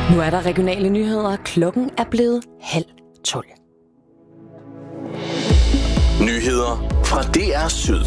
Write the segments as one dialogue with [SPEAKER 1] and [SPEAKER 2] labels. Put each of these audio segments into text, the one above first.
[SPEAKER 1] Nu er der regionale nyheder. Klokken er blevet 11:30.
[SPEAKER 2] Nyheder fra DR Syd.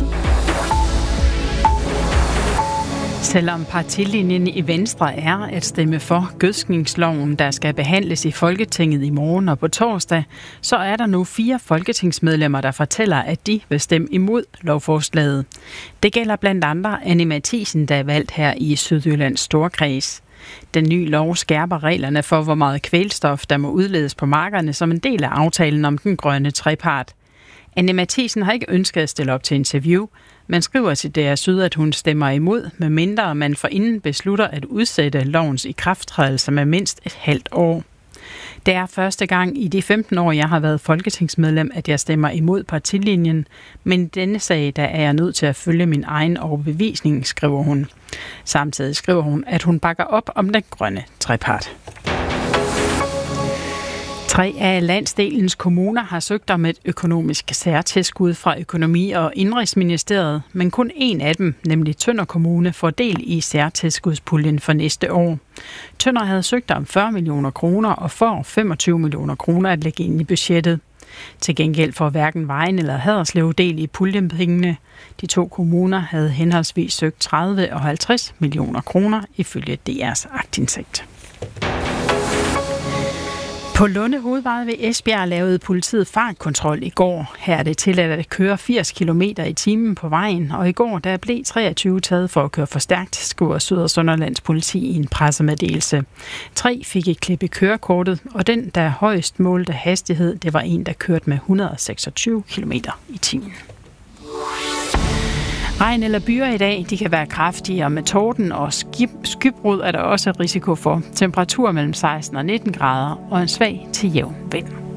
[SPEAKER 3] Selvom partilinjen i Venstre er at stemme for gødskningsloven, der skal behandles i Folketinget i morgen og på torsdag, så er der nu 4 folketingsmedlemmer, der fortæller, at de vil stemme imod lovforslaget. Det gælder blandt andre Anni Matthiesen, der er valgt her i Sydjyllands Storkreds. Den nye lov skærper reglerne for, hvor meget kvælstof, der må udledes på markerne som en del af aftalen om den grønne trepart. Anni Matthiesen har ikke ønsket at stille op til interview, men skriver til DR Syd, at hun stemmer imod, medmindre man forinden beslutter at udsætte lovens ikrafttrædelse med mindst et halvt år. Det er første gang i de 15 år, jeg har været folketingsmedlem, at jeg stemmer imod partilinjen, men i denne sag, der er jeg nødt til at følge min egen overbevisning, skriver hun. Samtidig skriver hun, at hun bakker op om den grønne trepart. 3 af landsdelens kommuner har søgt om et økonomisk særtilskud fra Økonomi- og Indenrigsministeriet, men kun en af dem, nemlig Tønder Kommune, får del i særtilskudspuljen for næste år. Tønder havde søgt om 40 millioner kroner og får 25 millioner kroner at lægge ind i budgettet. Til gengæld får hverken Vejen eller Haderslev del i puljenpengene. De 2 kommuner havde henholdsvis søgt 30 og 50 millioner kroner ifølge DR's aktindsigt. På Lunde Hovedvej ved Esbjerg lavede politiet fartkontrol i går. Her er det tilladt at køre 80 km i timen på vejen, og i går der blev 23 taget for at køre for stærkt, skriver Syd- og Sønderlands politi i en pressemeddelelse. 3 fik et klip i kørekortet, og den, der højst målte hastighed, det var en, der kørte med 126 km i timen. Regn eller byger i dag, de kan være kraftige, og med torden og skybrud er der også risiko for. Temperatur mellem 16 og 19 grader og en svag til jævn vind.